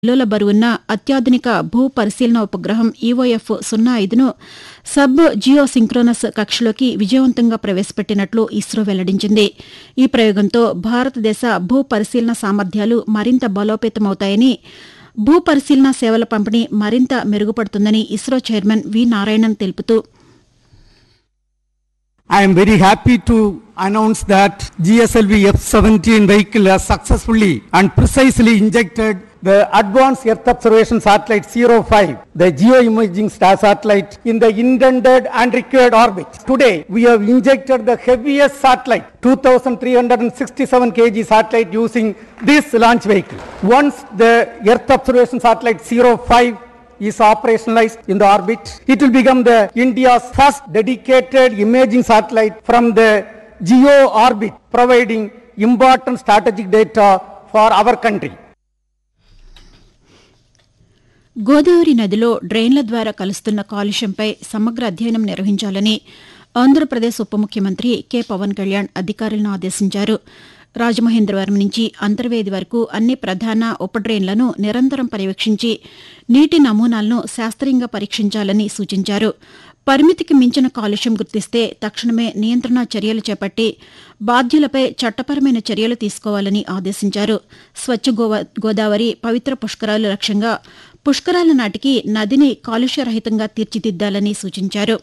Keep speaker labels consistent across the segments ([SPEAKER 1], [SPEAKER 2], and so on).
[SPEAKER 1] కిలోల బరువున్న అత్యాధునిక భూ పరిశీలన ఉపగ్రహం EOF-05ను సబ్ జియోసింక్రోనస్ కక్షలోకి విజయవంతంగా ప్రవేశపెట్టినట్లు ఇస్రో వెల్లడించింది. ఈ ప్రయోగంతో భారతదేశ భూ పరిశీలన సామర్థ్యాలు మరింత బలోపేతమవుతాయని, భూ పరిశీలన సేవల పంపిణీ మరింత మెరుగుపడుతుందని ఇస్రో చైర్మన్ వి. నారాయణన్ తెలుపుతూ,
[SPEAKER 2] I am very happy to announce that GSLV F-17 vehicle has successfully and precisely injected the Advanced Earth Observation Satellite 05, the geoimaging satellite, in the intended and required orbit. Today, we have injected the heaviest satellite, 2,367 kg satellite, using this launch vehicle. Once the Earth Observation Satellite 05 is operationalized in the orbit, it will become the India's first dedicated imaging satellite from the geo orbit, providing important strategic data for our country.
[SPEAKER 1] Godavari నదిలో డ్రైన్ల ద్వారా కలుస్తున్న కాలుష్యంపై సమగ్ర అధ్యయనం నిర్వహించాలని ఆంధ్రప్రదేశ్ ఉప ముఖ్యమంత్రి K. Pawan Kalyan అధికారులను ఆదేశించారు. రాజమహేంద్రవరం నుంచి అంతర్వేది వరకు అన్ని ప్రధాన ఉప డ్రైన్లను నిరంతరం పర్యవేక్షించి నీటి నమూనాలను శాస్త్రీయంగా పరీక్షించాలని సూచించారు. పరిమితికి మించిన కాలుష్యం గుర్తిస్తే తక్షణమే నియంత్రణ చర్యలు చేపట్టి బాధ్యులపై చట్టపరమైన చర్యలు తీసుకోవాలని ఆదేశించారు. స్వచ్ఛ గోదావరి పవిత్ర పుష్కరాలు లక్ష్యంగా పుష్కరాల నాటికి నదిని కాలుష్యరహితంగా తీర్చిదిద్దాలని సూచించారు.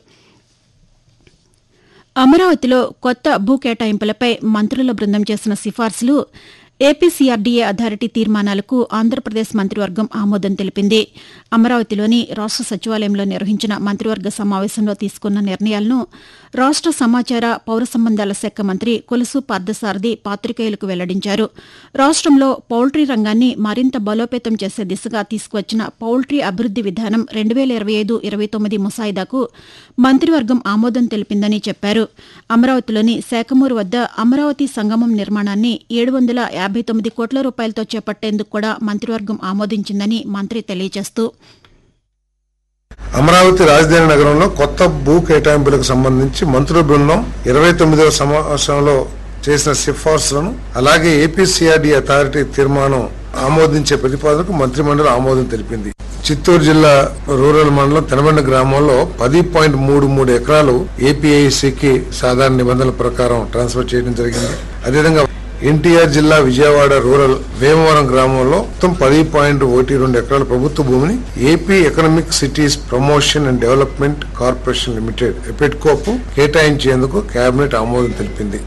[SPEAKER 1] అమరావతిలో కొత్త భూ కేటాయింపులపై మంత్రుల బృందం చేసిన సిఫార్సులు ఏపీసీఆర్డీఏ అథారిటీ తీర్మానాలకు ఆంధ్రప్రదేశ్ మంత్రివర్గం ఆమోదం తెలిపింది. అమరావతిలోని రాష్ట సచివాలయంలో నిర్వహించిన మంత్రివర్గ సమావేశంలో తీసుకున్న నిర్ణయాలను రాష్ట సమాచార పౌర సంబంధాల శాఖ మంత్రి కొలుసు పార్థసారథి పాతికేయులకు వెల్లడించారు. రాష్టంలో పౌల్ట్రీ రంగాన్ని మరింత బలోపేతం చేసే దిశగా తీసుకువచ్చిన పౌల్ట్రీ అభివృద్ది విధానం 2025-29 ముసాయిదాకు మంత్రివర్గం ఆమోదం తెలిపిందని చెప్పారు. అమరావతిలోని శాఖమూరు వద్ద అమరావతి సంగమం నిర్మాణాన్ని 759 కోట్ల రూపాయలతో చేపట్టేందుకు కూడా మంత్రివర్గం ఆమోదించిందని మంత్రి తెలియజేస్తూ,
[SPEAKER 3] అమరావతి రాజధాని నగరంలో కొత్త భూ కేటాయింపులకు సంబంధించి మంత్రుల బృందం 29వ సమావేశంలో చేసిన సిఫార్సులను, అలాగే ఏపీసీఆర్డీ అథారిటీ తీర్మానం ఆమోదించే ప్రతిపాదనకు మంత్రిమండలి ఆమోదం తెలిపింది. చిత్తూరు జిల్లా రూరల్ మండలం తెనబండ గ్రామంలో 10.33 ఎకరాలు ఏపీఐసికి సాధారణ నిబంధనల ప్రకారం ట్రాన్స్ఫర్ చేయడం జరిగింది. అదేవిధంగా ఎన్టీఆర్ జిల్లా విజయవాడ రూరల్ వేమవరం గ్రామంలో మొత్తం 10.12 ఎకరాల ప్రభుత్వ భూమిని AP economic cities promotion and development corporation limited ఎపెట్కోకు కేటాయించేందుకు cabinet ఆమోదం తెలిపింది.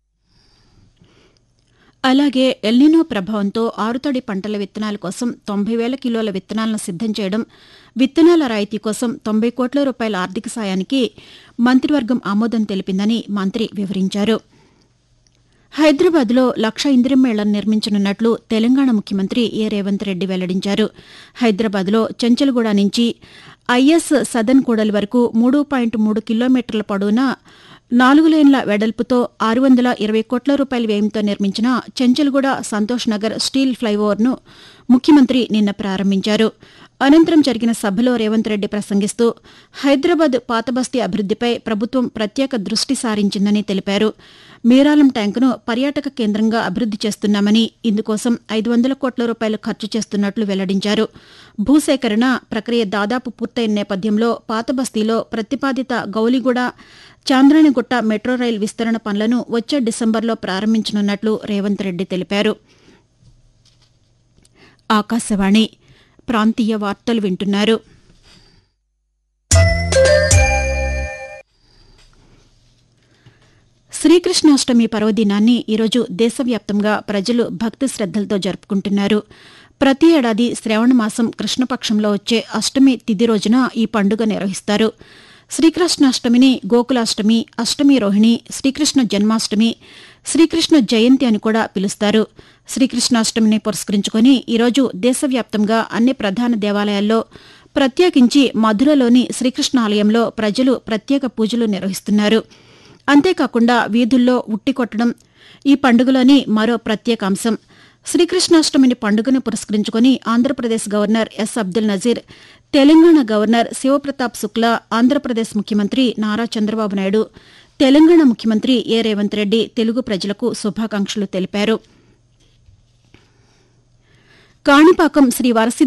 [SPEAKER 1] అలాగే ఎల్నినో ప్రభావంతో ఆరుతడి పంటల విత్తనాల కోసం 90,000 కిలోల విత్తనాలను సిద్దం చేయడం, విత్తనాల రాయితీ కోసం 90 కోట్ల రూపాయల ఆర్థిక సాయానికి మంత్రివర్గం ఆమోదం తెలిపిందని మంత్రి వివరించారు. హైదరాబాద్లో 1,00,000 ఇందిరమ్మ ఇళ్లను నిర్మించనున్నట్లు తెలంగాణ ముఖ్యమంత్రి ఏ. రేవంత్ రెడ్డి వెల్లడించారు. హైదరాబాద్లో చెంచల్గూడ నుంచి ఐఎస్ సదన్ కూడలి వరకు 3.3 కిలోమీటర్ల పొడవున 4 లేన్ల వెడల్పుతో 620 కోట్ల రూపాయల వ్యయంతో నిర్మించిన చెంచల్గూడ సంతోష్ నగర్ స్టీల్ ఫ్లైఓవర్ను ముఖ్యమంత్రి నిన్న ప్రారంభించారు. అనంతరం జరిగిన సభలో రేవంత్ రెడ్డి ప్రసంగిస్తూ, హైదరాబాద్ పాతబస్తీ అభివృద్దిపై ప్రభుత్వం ప్రత్యేక దృష్టి సారించిందని తెలిపారు. మీరాలం ట్యాంకును పర్యాటక కేంద్రంగా అభివృద్ది చేస్తున్నామని, ఇందుకోసం 500 కోట్ల రూపాయలు ఖర్చు చేస్తున్నట్లు వెల్లడించారు. భూసేకరణ ప్రక్రియ దాదాపు పూర్తయిన నేపథ్యంలో పాతబస్తీలో ప్రతిపాదిత గౌలిగూడ చాంద్రాణిగుట్ట మెట్రో రైల్ విస్తరణ పనులను వచ్చే డిసెంబర్లో ప్రారంభించనున్నట్లు రేవంత్ రెడ్డి తెలిపారు. ఆకాశవాణి ప్రాంతీయ వార్తలు వింటున్నారు. శ్రీకృష్ణాష్టమి పర్వదినాన్ని ఈరోజు దేశవ్యాప్తంగా ప్రజలు భక్తి శ్రద్దలతో జరుపుకుంటున్నారు. ప్రతి ఏడాది శ్రావణమాసం కృష్ణపక్షంలో వచ్చే అష్టమి తిథి రోజున ఈ పండుగ నిర్వహిస్తారు. శ్రీకృష్ణాష్టమిని గోకులాష్టమి, అష్టమి రోహిణి, శ్రీకృష్ణ జన్మాష్టమి, శ్రీకృష్ణ జయంతి అని కూడా పిలుస్తారు. శ్రీకృష్ణాష్టమిని పురస్కరించుకుని ఈరోజు దేశవ్యాప్తంగా అన్ని ప్రధాన దేవాలయాల్లో, ప్రత్యేకించి మధురలోని శ్రీకృష్ణ ఆలయంలో ప్రజలు ప్రత్యేక పూజలు నిర్వహిస్తున్నారు. అంతేకాకుండా వీధుల్లో ఉట్టి కొట్టడం ఈ పండుగలోని మరో ప్రత్యేక అంశం. శ్రీకృష్ణాష్టమిని పండుగను పురస్కరించుకుని Andhra Pradesh governor yes. Abdul Nazir, Telangana governor Shiv Pratap Shukla, Andhra Pradesh ముఖ్యమంత్రి నారా చంద్రబాబు నాయుడు, తెలంగాణ ముఖ్యమంత్రి ఏ. రేవంత్ రెడ్డి తెలుగు ప్రజలకు శుభాకాంక్షలు తెలిపారు. కాణిపాకం శ్రీ వరసిద్ది